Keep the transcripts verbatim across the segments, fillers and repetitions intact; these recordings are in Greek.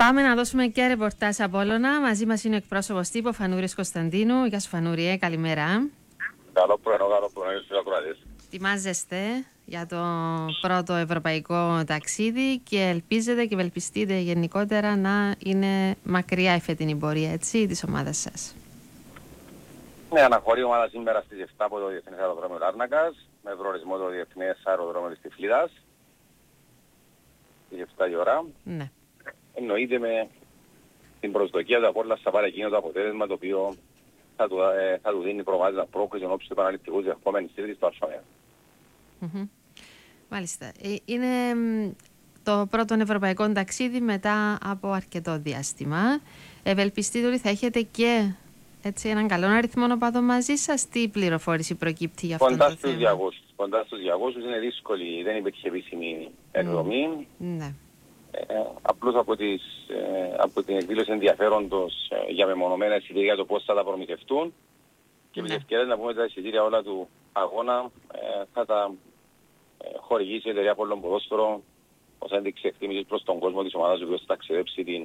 Πάμε να δώσουμε και ρεπορτάζ Απόλλωνα. Μαζί μας είναι ο εκπρόσωπος τύπου Φανούρης Κωνσταντίνου. Γεια σου Φανούριε, καλημέρα. Καλό πρωινό, καλό πρωινό, στους ακροατές. Ετοιμάζεστε για το πρώτο ευρωπαϊκό ταξίδι και ελπίζετε και ευελπιστείτε γενικότερα να είναι μακριά η φετινή πορεία, έτσι, της ομάδας σας. Ναι, αναχωρεί η ομάδα σήμερα στις επτά από το Διεθνές Αεροδρόμιο Λάρνακας, με προορισμό το Διεθνές Αεροδρόμιο της Τυφλίδας, στις επτά η ώρα. Ναι. Εννοείται με την προσδοκία του Απόλλωνα θα πάρει εκείνο το αποτέλεσμα το οποίο θα του, ε, θα του δίνει προβάδισμα πρόκληση ενώπιση του επαναληπτικού της επόμενης τρίτης στο Αρσομέα. Mm-hmm. Μάλιστα. Ε, είναι το πρώτο ευρωπαϊκό ταξίδι μετά από αρκετό διάστημα. Ευελπιστείτε ότι θα έχετε και έτσι, έναν καλό αριθμό οπαδών μαζί σας. Τι πληροφόρηση προκύπτει για αυτό το θέμα? Κοντά στους διακόσιους είναι δύσκολη, δεν υπήρχε επίσημη εκδομή. Mm. Ναι. Ε, απλώς από, τις, ε, από την εκδήλωση ενδιαφέροντος ε, για μεμονωμένα εισιτήρια το πώς θα τα προμηθευτούν και με τις ευκαιρίες να πούμε τα εισιτήρια όλα του αγώνα ε, θα τα ε, χορηγήσει η εταιρεία Απόλλων Ποδόσφαιρο ως ένδειξη εκτίμησης προς τον κόσμο της ομάδας ο οποίος θα ταξιδέψει την,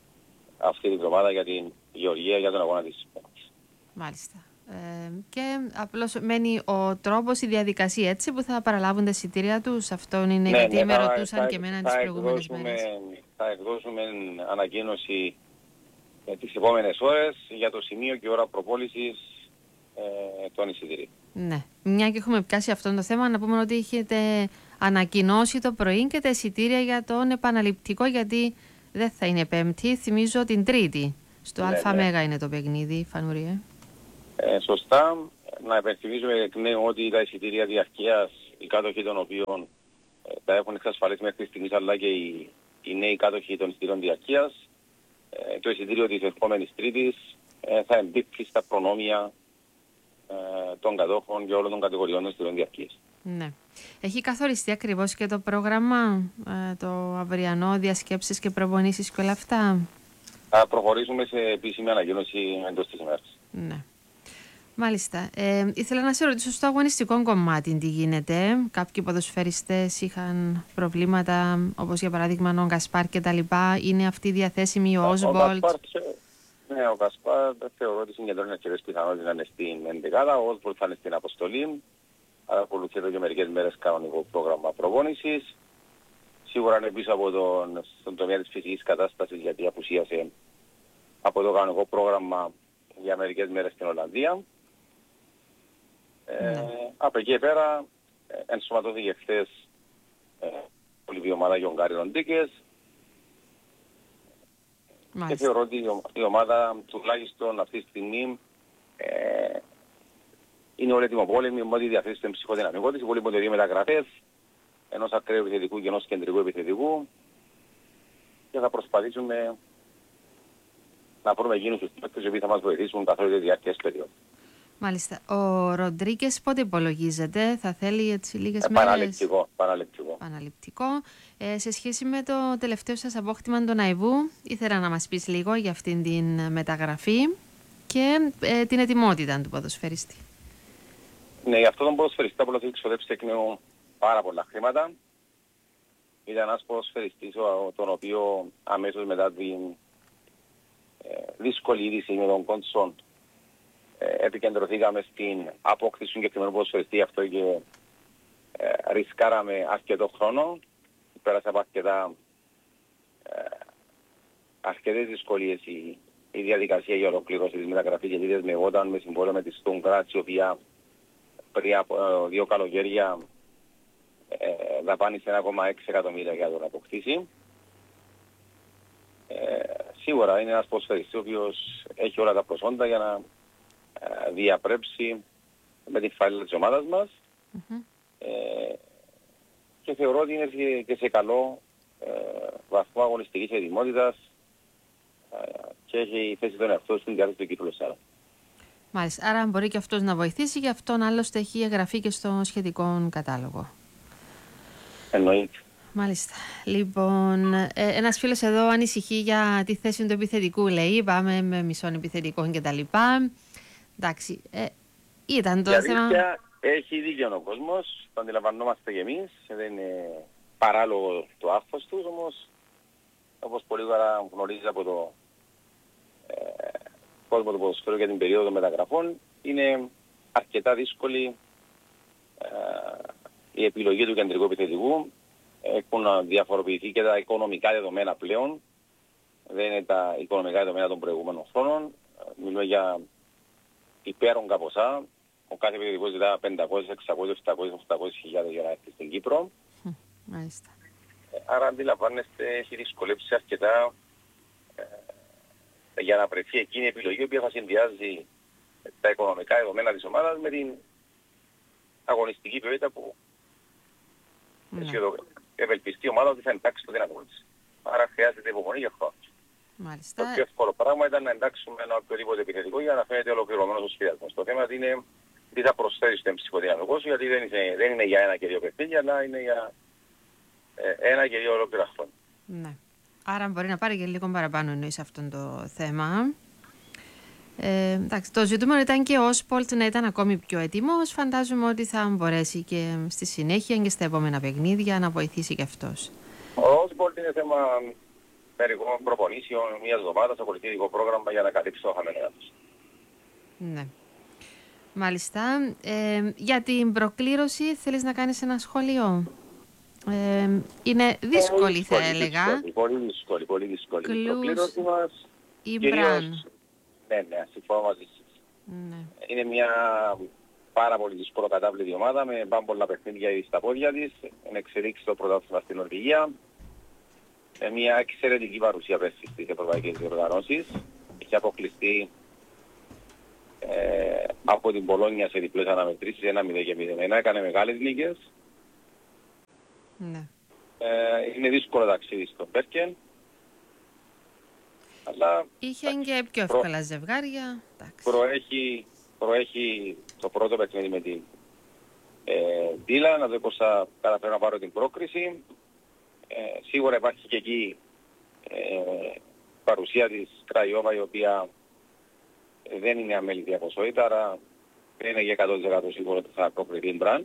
αυτή την εβδομάδα για την Γεωργία για τον αγώνα της. Μάλιστα. Ε, και απλώς μένει ο τρόπος, η διαδικασία έτσι που θα παραλάβουν τα εισιτήρια τους. Αυτό είναι, ναι, γιατί ναι, με ρωτούσαν και εμένα τις προηγούμενες μέρες. Θα εκδώσουμε ανακοίνωση ε, τις επόμενες ώρες για το σημείο και ώρα προπόλησης ε, των εισιτήριων. Ναι. Μια και έχουμε πιάσει αυτό το θέμα, να πούμε ότι έχετε ανακοινώσει το πρωί και τα εισιτήρια για τον επαναληπτικό, γιατί δεν θα είναι Πέμπτη, θυμίζω την Τρίτη. Στο ναι, ΑΜ ναι. είναι το παιχνίδι, Φανουρία. Ε, σωστά. Να υπενθυμίζουμε εκ νέου ότι τα εισιτήρια διαρκείας, οι κάτοχοι των οποίων ε, τα έχουν εξασφαλίσει μέχρι στιγμής, αλλά και οι, οι νέοι κάτοχοι των εισιτήριων διαρκείας, ε, το εισιτήριο της επόμενης Τρίτης ε, θα εμπίπτει στα προνόμια ε, των κατόχων και όλων των κατηγοριών των εισιτήριων διαρκείας. Ναι. Έχει καθοριστεί ακριβώς και το πρόγραμμα, ε, το αυριανό, διασκέψεις και προπονήσεις και όλα αυτά? Θα προχωρήσουμε σε επίσημη ανακοίνωση εντός της ημέρας. Ναι. Μάλιστα. Ε, ήθελα να σε ρωτήσω στο αγωνιστικό κομμάτι τι γίνεται. Κάποιοι ποδοσφαιριστές είχαν προβλήματα, όπως για παράδειγμα ο Γκασπάρ και τα λοιπά. Είναι αυτή διαθέσιμη ο Όσβολτ? Ναι, ο Γκασπάρ θεωρώ ότι συγκεντρώνει αρκετές πιθανότητες να είναι στην ενδεκάδα. Ο Όσβολτ θα είναι στην αποστολή. Ακολουθεί εδώ και μερικές μέρες κανονικό πρόγραμμα προπόνησης. Σίγουρα είναι πίσω από τον, στον τομέα της φυσικής κατάστασης, γιατί απουσίασε από το κανονικό πρόγραμμα για μερικές μέρες στην Ολλανδία. Ναι. Ε, από εκεί πέρα ε, ενσωματώθηκε χθες ε, η ομάδα Γιονγκάρινων Ντίκες και θεωρώ ότι η ομάδα τουλάχιστον αυτή τη στιγμή ε, είναι όλη ετοιμοπόλεμη με ό,τι διαθέσει στον ψυχοδυναμικό της. Υπολείπονται δύο μεταγραφές, ενός ακραίου επιθετικού και ενός κεντρικού επιθετικού, και θα προσπαθήσουμε να βρούμε εκείνους τους παίκτες οι οποίοι θα μας βοηθήσουν καθ' όλη τη διάρκεια της περίοδου. Μάλιστα. Ο Ροντρίγκες πότε υπολογίζεται? Θα θέλει έτσι λίγες ε, μέρες? Παναληπτικό. Παναληπτικό. Παναληπτικό. Ε, σε σχέση με το τελευταίο σας απόκτημα τον Αϊβού, ήθελα να μας πεις λίγο για αυτήν την μεταγραφή και ε, την ετοιμότητα του ποδοσφαιριστή. Ναι, για αυτόν τον ποδοσφαιριστή θα έχει ξοδέψει εκ νέου πάρα πολλά χρήματα. Ήταν ένας ποδοσφαιριστής τον οποίο αμέσως μετά την ε, δύσκολη είδηση με τον Κόντσον ε, επικεντρωθήκαμε στην απόκτηση του συγκεκριμένου ποδοσφαιριστή, αυτό και ε, ρισκάραμε αρκετό χρόνο. Πέρασε από αρκετά ε, αρκετές δυσκολίες η, η διαδικασία για ολοκλήρωση της μεταγραφής, γιατί δεσμευόταν με συμβόλαιο με τη Στουν Γκράτς, η οποία πριν από ε, δύο καλοκαίρια ε, δαπάνησε ένα κόμμα έξι εκατομμύρια για να τον αποκτήσει. Ε, σίγουρα είναι ένας ποδοσφαιριστής ο οποίος έχει όλα τα προσόντα για να ε, διαπρέψει με την φάλη της ομάδας μας. Mm-hmm. ε, και θεωρώ ότι είναι και σε καλό ε, βαθμό αγωνιστικής ετοιμότητας ε, και έχει θέσει τον εαυτό στην διάρκεια του κύκλου τεσσάρων. Μάλιστα, άρα μπορεί και αυτός να βοηθήσει, γι' αυτόν άλλωστε έχει εγγραφεί και στο σχετικό κατάλογο. Εννοείται. Μάλιστα. Λοιπόν, ε, ένας φίλος εδώ ανησυχεί για τη θέση του επιθετικού, λέει, πάμε με μισόν επιθετικό και τα λοιπά. Εντάξει, ε, ήταν το για θέμα... Δίκτυα, έχει δίκιο ο κόσμος, το αντιλαμβανόμαστε και εμείς, δεν είναι παράλογο το άγχος τους, όμως όπως πολύ καλά γνωρίζεις από το ε, κόσμο του ποδοσφαίρου για την περίοδο των μεταγραφών, είναι αρκετά δύσκολη ε, η επιλογή του κεντρικού επιθετικού. Έχουν διαφοροποιηθεί και τα οικονομικά δεδομένα πλέον. Δεν είναι τα οικονομικά δεδομένα των προηγούμενων χρόνων. Μιλούμε για υπέρογκα ποσά. Ο κάθε επιθετικός ζητά πεντακόσιες, εξακόσιες, επτακόσιες, οχτακόσιες χιλιάδες για να έρθει στην Κύπρο. Μάλιστα. Άρα αντιλαμβάνεστε, έχει δυσκολέψει αρκετά ε, για να βρεθεί εκείνη η επιλογή που θα συνδυάζει τα οικονομικά δεδομένα της ομάδας με την αγωνιστική ποιότητα που Ναι. ευελπιστεί η ομάδα ότι θα εντάξει το δυνατό της. Άρα χρειάζεται υπομονή για χρόνο. Μάλιστα. Το πιο εύκολο πράγμα ήταν να εντάξουμε ένα οποιοδήποτε επιθετικό για να φαίνεται ολοκληρωμένος ο σχεδιασμός. Το θέμα είναι τι θα προσφέρει στον ψυχοδυναμικό σου, γιατί δεν είναι, δεν είναι για ένα και δύο παιχνίδια, αλλά είναι για ε, ένα και δύο ολόκληρα χρόνια. Ναι. Άρα μπορεί να πάρει και λίγο παραπάνω εννοείς αυτό το θέμα. Ε, εντάξει, το ζητούμενο ήταν και ο Σπολτ να ήταν ακόμη πιο έτοιμος. Φαντάζομαι ότι θα μπορέσει και στη συνέχεια και στα επόμενα παιχνίδια να βοηθήσει και αυτός. Ο Σπολτ είναι θέμα μερικών προπονήσεων, μια εβδομάδα, ακολουθεί ειδικό πρόγραμμα για να καλύψει το χαμένο έδαφος. Ναι. Μάλιστα. Ε, για την προκλήρωση θέλεις να κάνεις ένα σχόλιο? Ε, είναι δύσκολη ε, θα δύσκολη, έλεγα. Δύσκολη, πολύ δύσκολη, πολύ δύσκολη. Κλούς, η προκλήρωση μας ή κυρίως, Μπραν. ναι, ναι, συμφωνώ μαζί σας. Ναι. Είναι μια πάρα πολύ δύσκολο κατάβλητη ομάδα με πάμπολα παιχνίδια ήδη στα πόδια της. Είναι εξελίξει το πρωτάθλημα στην Νορβηγία. Με μια εξαιρετική παρουσία πέρσι στις ευρωπαϊκές διοργανώσεις. Έχει αποκλειστεί ε, από την Πολόνια σε διπλές αναμετρήσεις ένα μηδέν και μηδέν ένα. Έκανε μεγάλες νίκες. Ναι. Ε, είναι δύσκολο ταξίδι στο Μπέρκεν. Αλλά Είχε και πιο προ, εύκολα ζευγάρια. προέχει, προέχει το πρώτο παιχνίδι με την Ντίλα, να δω πώς θα καταφέρω να πάρω την πρόκριση. Ε, σίγουρα υπάρχει και εκεί ε, παρουσία της Κραϊόβα, η οποία δεν είναι αμέλητη ποσότητα, άρα δεν είναι για εκατό τοις εκατό σίγουρο ότι θα προκριθεί την Μπραν.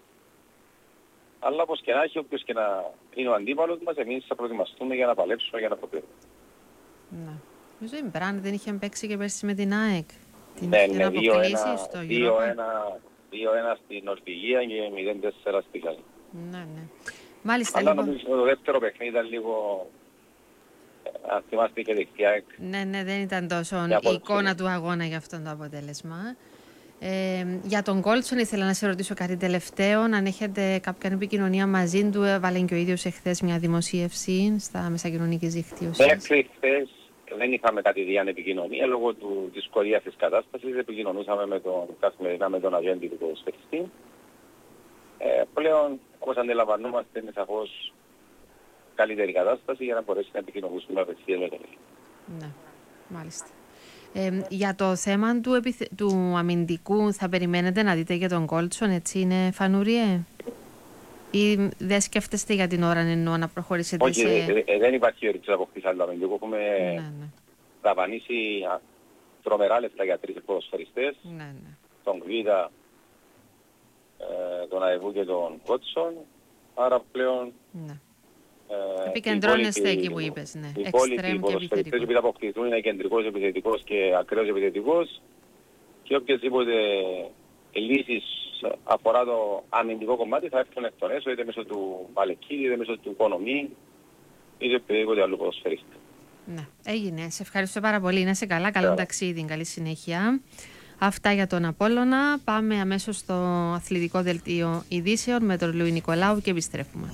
Αλλά όπως και να έχει, όποιος και να είναι ο αντίπαλος μας, εμείς θα προετοιμαστούμε για να παλέψουμε, για να προκριθούμε. Ναι. Νομίζω η Μπραν δεν είχε παίξει και πέρσι με την ΑΕΚ. Την ναι, είχε ναι, αποκλείσει στο Europa. δύο ένα στην Νορβηγία και μηδέν τέσσερα στη Γαλλία. Ναι, ναι. Μάλιστα, αλλά λοιπόν. νομίζω το δεύτερο παιχνίδι ήταν λίγο, αν θυμάστε και δεξιά. Ναι, ναι, δεν ήταν τόσο η εικόνα του αγώνα για αυτό το αποτέλεσμα. Ε, για τον Γκόλτσον ήθελα να σε ρωτήσω κάτι τελευταίο, αν έχετε κάποια επικοινωνία μαζί του. Έβαλε και ο ίδιος εχθές μια δημοσίευση στα μέσα κοινωνικής δικτύωσης. Μέχρι χθες δεν είχαμε κατηδίαν επικοινωνία λόγω του δυσκολίας της κατάστασης. Επικοινωνούσαμε με τον, καθημερινά με τον ατζέντη του ποδοσφαιριστή. Ε, πλέον, όπως αντιλαμβανόμαστε, είναι σαφώς καλύτερη κατάσταση για να μπορέσει να επικοινωνήσουμε απευθείας με τον ίδιο. Ναι, μάλιστα. Ε, για το θέμα του, επιθε... του αμυντικού θα περιμένετε να δείτε και τον Γκόλτσον, έτσι είναι, Φανούριε? Ή δεν σκέφτεστε για την ώρα εννοώ να προχωρήσετε? Όχι, σε... ε, ε, δεν υπάρχει όρεξη να αποκτήσει άλλο αμυντικό. Έχουμε ναι, ναι. δαπανίσει τρομερά λεφτά για τρεις ποδοσφαιριστές. Ναι, ναι. Τον Γβίδα, ε, τον Αεβού και τον Γκόλτσον. Άρα πλέον... Ναι. Ε, επικεντρώνεστε εκεί που είπες, ναι. Οι υπόλοιποι ποδοσφαιριστές που θα αποκτηθούν είναι κεντρικός επιθετικός και ακραίος επιθετικός και οποιασδήποτε λύσεις αφορά το αμυντικό κομμάτι θα έρθουν εκ των έσω, είτε μέσω του Μαλεκίδη, είτε μέσω του Οικονομή, είτε οποιοδήποτε άλλο ποδοσφαιριστή. Ναι, έγινε. Σε ευχαριστώ πάρα πολύ. Να είσαι καλά. Καλό ταξίδι. Καλή συνέχεια. Αυτά για τον Απόλλωνα. Πάμε αμέσως στο αθλητικό δελτίο ειδήσεων με τον Λουί Νικολάου και επιστρέφουμε.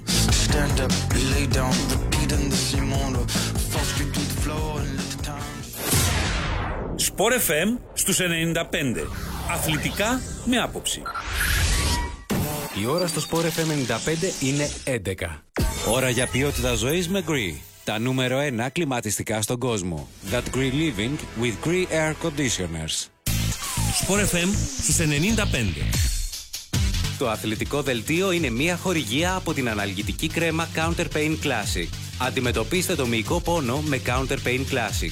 Σπορ εφ εμ στους ενενήντα πέντε. Αθλητικά με άποψη. Η ώρα στο Σπορ εφ εμ ενενήντα πέντε είναι έντεκα. Ώρα για ποιότητα ζωής με Gree. Τα νούμερο ένα κλιματιστικά στον κόσμο. That Gree Living with Gree Air Conditioners. Σπορ εφ εμ στους ενενήντα πέντε. Το αθλητικό δελτίο είναι μια χορηγία από την αναλγητική κρέμα Counter Pain Classic. Αντιμετωπίστε το μυϊκό πόνο με Counter Pain Classic.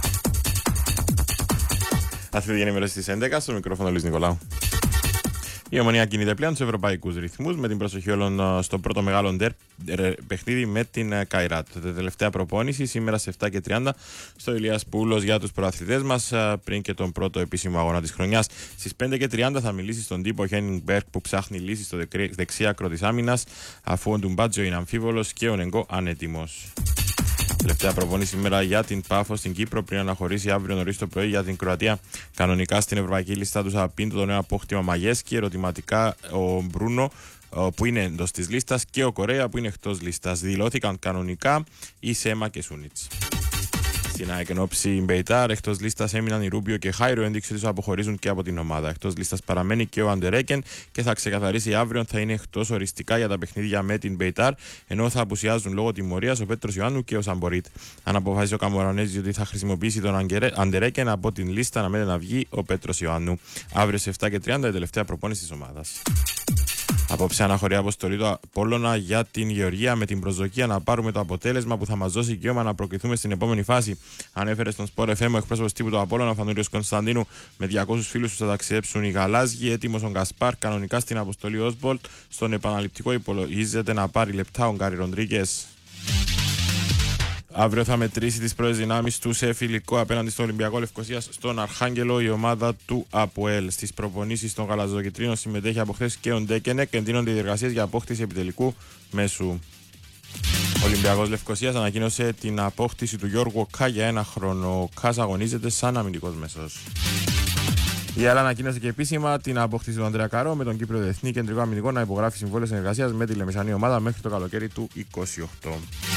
Αθλητική ενημέρωση στις έντεκα, στο μικρόφωνο Λουίς Νικολάου. Η Ομονία κινείται πλέον στους ευρωπαϊκούς ρυθμούς με την προσοχή όλων στο πρώτο μεγάλο ντερ παιχνίδι με την Καϊράτ. Τα τελευταία προπόνηση σήμερα στις επτά και τριάντα στο Ηλίας Πούλος για τους προαθλητές μας πριν και τον πρώτο επίσημο αγώνα της χρονιάς. Στις πέντε και τριάντα θα μιλήσει στον τύπο Χένινγκ Μπέρκ που ψάχνει λύση στο δεξί άκρο της άμυνας, αφού ο Ντουμπάτζο είναι αμφίβολος και ο Νεγκό ανέτοιμος. Τελευταία προπόνηση σήμερα για την Πάφο στην Κύπρο πριν αναχωρήσει αύριο νωρίς το πρωί για την Κροατία. Κανονικά στην ευρωπαϊκή λίστα του θα πίνει το νέο απόκτημα Μαγέσκι, ερωτηματικά ο Μπρούνο που είναι εντός της λίστας και ο Κορέα που είναι εκτός λίστας. Δηλώθηκαν κανονικά η Σέμα και Σούνιτς. Στην ΑΕΚ εν όψη Μπεϊτάρ, εκτός λίστας έμειναν οι Ρούμπιο και Χάιρο, ένδειξη τους αποχωρίζουν και από την ομάδα. Εκτός λίστας παραμένει και ο Αντερέκεν και θα ξεκαθαρίσει αύριο θα είναι εκτός οριστικά για τα παιχνίδια με την Μπεϊτάρ, ενώ θα απουσιάζουν λόγω τιμωρίας ο Πέτρος Ιωάννου και ο Σαμπορίτ. Αν αποφασίσει ο Καμορανέζης ότι θα χρησιμοποιήσει τον Αντερέκεν από την λίστα, αναμένεται να βγει ο Πέτρος Ιωάννου. Αύριο σε επτά και τριάντα η τελευταία προπόνηση της ομάδας. Απόψε αναχωρεί αποστολή του Απόλλωνα για την Γεωργία με την προσδοκία να πάρουμε το αποτέλεσμα που θα μας δώσει δικαίωμα να προκριθούμε στην επόμενη φάση. Ανέφερε στον Sport εφ εμ ο εκπρόσωπος τύπου του Απόλλωνα, Φανούριος Κωνσταντίνου. Με διακόσιους φίλους που θα ταξιδέψουν οι Γαλάζιοι, έτοιμος ο Γκασπάρ, κανονικά στην αποστολή Όσμπολτ. Στον επαναληπτικό υπολογίζεται να πάρει λεπτά ο Γκάρι Ροντρίγκες. Αύριο θα μετρήσει τις πρώτες δυνάμεις του σε φιλικό απέναντι στον Ολυμπιακό Λευκωσίας στον Αρχάγγελο, η ομάδα του ΑΠΟΕΛ. Στις προπονήσεις των Γαλαζοκυτρίνων συμμετέχει από χθες και ο Ντέκενεκ και εντείνονται οι διεργασίες για απόκτηση επιτελικού μέσου. Ο Ολυμπιακός Λευκωσίας ανακοίνωσε την απόκτηση του Γιώργου Κά για ένα χρόνο. Ο Κάς αγωνίζεται σαν αμυντικός μέσος. Η ΕΛ ανακοίνωσε και επίσημα την απόκτηση του Ανδρέα Καρό με τον Κύπριο Διεθνή Κεντρικό Αμυντικό να υπογράφει συμβόλαιο συνεργασίας με τη λεμεσανή ομάδα μέχρι το καλοκαίρι του είκοσι οκτώ.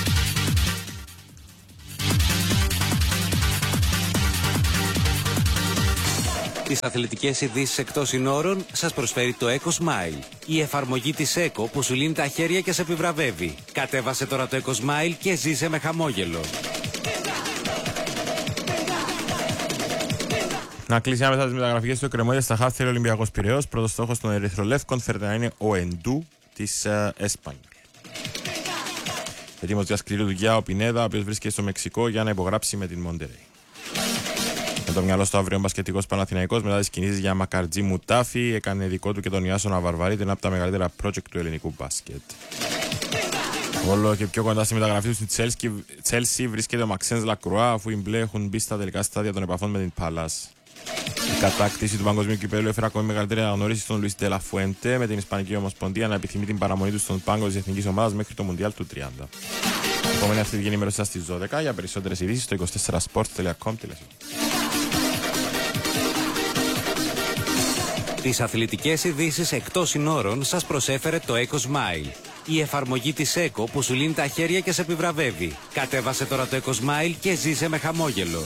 Τις αθλητικές ειδήσεις εκτός συνόρων σας προσφέρει το EcoSmile. Η εφαρμογή της Eco που σου λύνει τα χέρια και σε επιβραβεύει. Κατέβασε τώρα το EcoSmile και ζήσε με χαμόγελο. Να κλείσει άμεσα τις μεταγραφικές του Κρεμόδια στα χαφ θέλει ο Ολυμπιακός Πειραιώς. Πρώτος στόχος των Ερυθρολεύκων φέρεται να είναι ο Εντού της Εσπάνιολ. Ετοίμος για σκληρή δουλειά ο Πινέδα, ο οποίος βρίσκεται στο Μεξικό για να υπογράψει με την Μοντερέι. Με το μυαλό στο αύριο μπασκετικός Παναθηναϊκός μετά τις κινήσεις για Μακαρτζή Μουτάφη έκανε δικό του και τον Ιάσονα Βαρβαρίδη, ένα από τα μεγαλύτερα project του ελληνικού μπάσκετ. Όλο και πιο κοντά στη μεταγραφή του στη Chelsea βρίσκεται ο Μαξένς Λακρουά, αφού οι μπλε έχουν μπει στα τελικά στάδια των επαφών με την Παλάς. Η κατάκτηση του παγκοσμίου κυπέλλου έφερε ακόμη μεγαλύτερη αναγνώριση στον Λουίς Ντε Λα Φουέντε, με την Ισπανική Ομοσπονδία να επιθυμεί την παραμονή του στον πάγκο της εθνικής ομάδας μέχρι το Μουντιάλ του τριάντα. Επόμενη αυτή βγαίνει ενημέρωση σας στις δώδεκα. Για περισσότερες ειδήσεις στο είκοσι τέσσερα σπορτ τελεία κομ. Τις αθλητικές ειδήσεις εκτός συνόρων σας προσέφερε το EcoSmile. Η εφαρμογή της Eco που σου λύνει τα χέρια και σε επιβραβεύει. Κατέβασε τώρα το EcoSmile και ζήσε με χαμόγελο.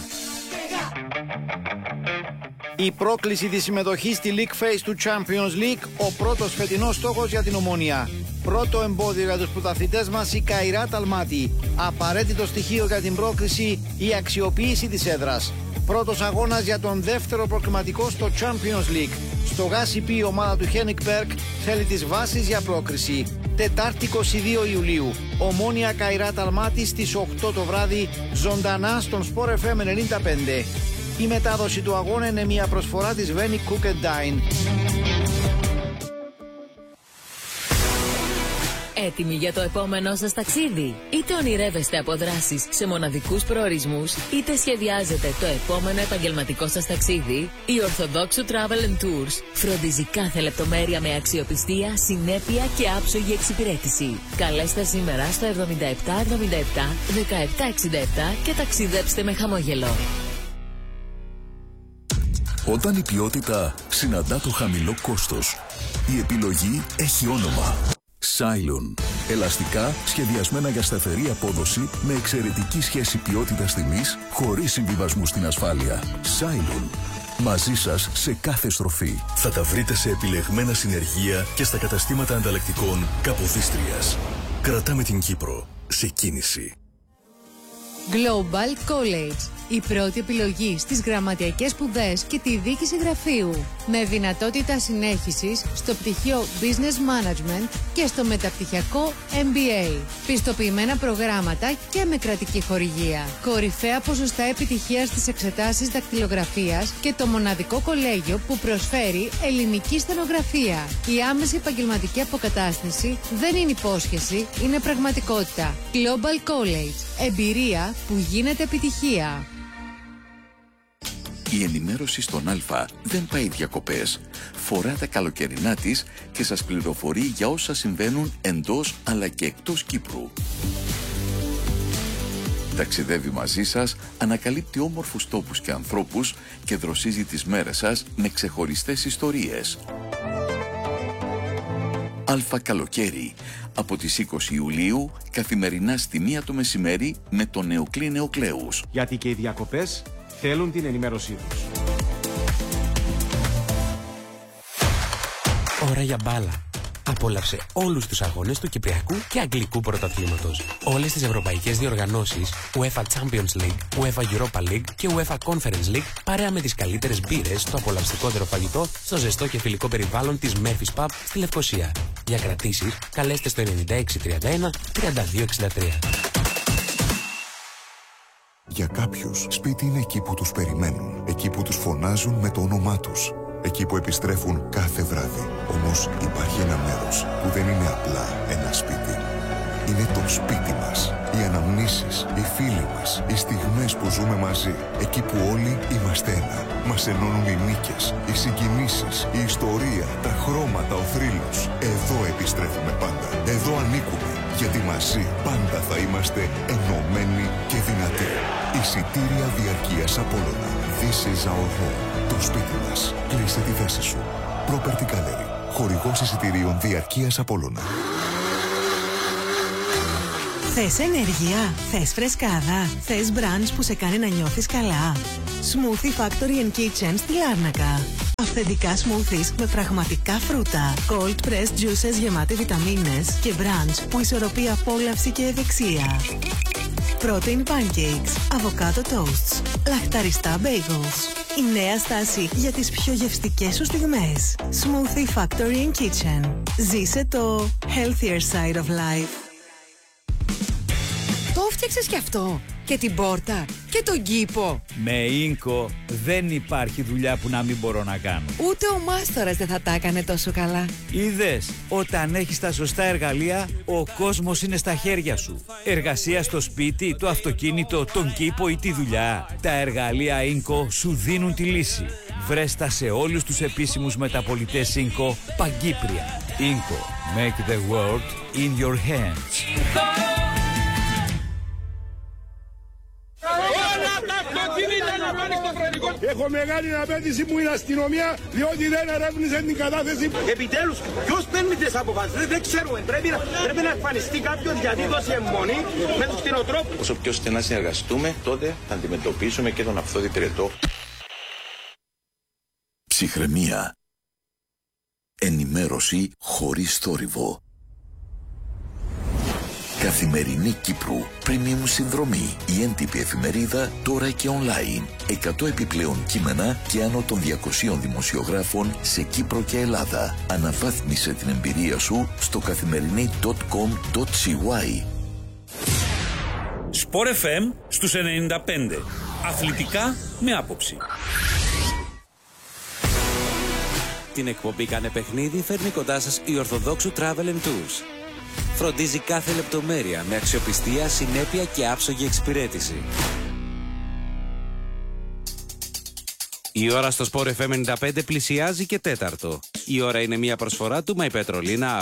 Η πρόκληση της συμμετοχής στη League Phase του Champions League, ο πρώτος φετινός στόχος για την Ομόνοια. Πρώτο εμπόδιο για τους πρωταθλητές μας η Καϊράτ Αλμάτι. Απαραίτητο στοιχείο για την πρόκριση η αξιοποίηση της έδρας. Πρώτος αγώνας για τον δεύτερο προκριματικό στο Champions League. Στο ΓΑΣΥΠ η ομάδα του Χένικ Μπέρκ θέλει τις βάσεις για πρόκριση. Τετάρτη είκοσι δύο Ιουλίου. Ομόνοια Καϊράτ Αλμάτι στις οκτώ το βράδυ, ζωντανά στον Sport εφ εμ ενενήντα πέντε. Η μετάδοση του αγώνα είναι μια προσφορά της Βένι Cook and Dine. Έτοιμοι για το επόμενό σας ταξίδι? Είτε ονειρεύεστε από δράσεις σε μοναδικούς προορισμούς, είτε σχεδιάζετε το επόμενο επαγγελματικό σας ταξίδι, η Ορθοδόξου Travel and Tours φροντίζει κάθε λεπτομέρεια με αξιοπιστία, συνέπεια και άψογη εξυπηρέτηση. Καλέστε σήμερα στο εβδομήντα επτά εβδομήντα επτά δεκαεπτά εξήντα επτά και ταξιδέψτε με χαμόγελο. Όταν η ποιότητα συναντά το χαμηλό κόστος, η επιλογή έχει όνομα. Cylon. Ελαστικά σχεδιασμένα για σταθερή απόδοση με εξαιρετική σχέση ποιότητας-τιμής χωρίς συμβιβασμού στην ασφάλεια. Cylon. Μαζί σας σε κάθε στροφή. Θα τα βρείτε σε επιλεγμένα συνεργεία και στα καταστήματα ανταλλακτικών Καποδίστριας. Κρατάμε την Κύπρο σε κίνηση. Global College. Η πρώτη επιλογή στις γραμματιακές σπουδές και τη διοίκηση γραφείου. Με δυνατότητα συνέχισης στο πτυχίο Business Management και στο μεταπτυχιακό εμ μπι έι. Πιστοποιημένα προγράμματα και με κρατική χορηγία. Κορυφαία ποσοστά επιτυχίας στις εξετάσεις δακτυλογραφίας και το μοναδικό κολέγιο που προσφέρει ελληνική στενογραφία. Η άμεση επαγγελματική αποκατάσταση δεν είναι υπόσχεση, είναι πραγματικότητα. Global College. Εμπειρία που γίνεται επιτυχία. Η ενημέρωση στον Α δεν πάει διακοπές. Φορά τα καλοκαιρινά της και σας πληροφορεί για όσα συμβαίνουν εντός αλλά και εκτός Κύπρου. Ταξιδεύει μαζί σας, ανακαλύπτει όμορφους τόπους και ανθρώπους και δροσίζει τις μέρες σας με ξεχωριστές ιστορίες. Α Καλοκαίρι. Από τις είκοσι Ιουλίου, καθημερινά στη μία το μεσημέρι με τον Νεοκλή Νεοκλέους. Γιατί και οι διακοπές θέλουν την ενημέρωσή τους. Ώρα για μπάλα. Απόλαυσε όλους τους αγώνες του Κυπριακού και Αγγλικού Πρωταθλήματος. Όλες τις ευρωπαϊκές διοργανώσεις, UEFA Champions League, UEFA Europa League και UEFA Conference League, παρέα με τις καλύτερες μπύρες, το απολαυστικότερο φαγητό, στο ζεστό και φιλικό περιβάλλον της Murphy's Pub στη Λευκοσία. Για κρατήσεις, καλέστε στο ενενήντα έξι τριάντα ένα τριάντα δύο εξήντα τρία. Για κάποιους, σπίτι είναι εκεί που τους περιμένουν, εκεί που τους φωνάζουν με το όνομά τους, εκεί που επιστρέφουν κάθε βράδυ. Όμως υπάρχει ένα μέρος που δεν είναι απλά ένα σπίτι. Είναι το σπίτι μας. Οι αναμνήσεις, οι φίλοι μας, οι στιγμές που ζούμε μαζί. Εκεί που όλοι είμαστε ένα. Μας ενώνουν οι νίκες, οι συγκινήσεις, η ιστορία, τα χρώματα, ο θρύλος. Εδώ επιστρέφουμε πάντα. Εδώ ανήκουμε. Γιατί μαζί πάντα θα είμαστε ενωμένοι και δυνατοί. Εισιτήρια διαρκείας Απόλλωνα. This is our home. Το σπίτι μας. Κλείσε τη θέση σου. Property Gallery. Χορηγός εισιτηρίων διαρκείας Απόλλωνα. Θες ενέργεια, θες φρεσκάδα, θες μπραντς που σε κάνει να νιώθεις καλά. Smoothie Factory and Kitchen στη Λάρνακα. Αυθεντικά smoothies με πραγματικά φρούτα. Cold pressed juices γεμάτη βιταμίνες και μπραντς που ισορροπεί απόλαυση και ευεξία. Protein pancakes, avocado toasts, λαχταριστά bagels. Η νέα στάση για τις πιο γευστικές σου στιγμές. Smoothie Factory and Kitchen. Ζήσε το healthier side of life. Το φτιάξες κι αυτό, και την πόρτα, και τον κήπο. Με Ίνκο δεν υπάρχει δουλειά που να μην μπορώ να κάνω. Ούτε ο μάστορας δεν θα τα έκανε τόσο καλά. Είδες, όταν έχεις τα σωστά εργαλεία, ο κόσμος είναι στα χέρια σου. Εργασία στο σπίτι, το αυτοκίνητο, τον κήπο ή τη δουλειά. Τα εργαλεία Ίνκο σου δίνουν τη λύση. Βρες τα σε όλους τους επίσημους μεταπολιτές Ίνκο παγκύπρια. Ίνκο, make the world in your hands. Έχω μεγάλη απέτηση που η αστυνομία, διότι δεν ερεύνησε την κατάθεση. Επιτέλους, ποιος παίρνει τις αποφάσεις, δεν ξέρουμε. Πρέπει να, πρέπει να εμφανιστεί κάποιος γιατί δώσει αιμονή με τους κτηνοτρόφους. Όσο πιο στενά συνεργαστούμε, τότε θα αντιμετωπίσουμε και τον αυθόδη πυρετό. Ψυχραιμία. Ενημέρωση χωρίς θόρυβο. Καθημερινή Κύπρου, premium συνδρομή, η έντυπη εφημερίδα τώρα και online. εκατό επιπλέον κείμενα και άνω των διακοσίων δημοσιογράφων σε Κύπρο και Ελλάδα. Αναβάθμισε την εμπειρία σου στο καθημερινή τελεία κομ τελεία σι γουάι. Σπορ εφ εμ στους ενενήντα πέντε. Αθλητικά με άποψη. Την εκπομπή «Κάνε παιχνίδι» φέρνει κοντά σας η Ορθοδόξου Travel and Tours. Φροντίζει κάθε λεπτομέρεια με αξιοπιστία, συνέπεια και άψογη εξυπηρέτηση. Η ώρα στο Sport εφ εμ ενενήντα πέντε πλησιάζει και τέταρτο. Η ώρα είναι μια προσφορά του My Petrolina App.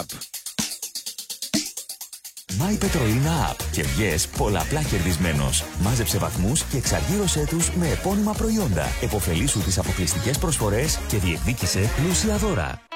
My Petrolina App και βγες πολλαπλά κερδισμένος. Μάζεψε βαθμούς και εξαργύρωσέ τους με επώνυμα προϊόντα. Εποφελήσου τις αποκλειστικές προσφορές και διεκδίκησε πλούσια δώρα.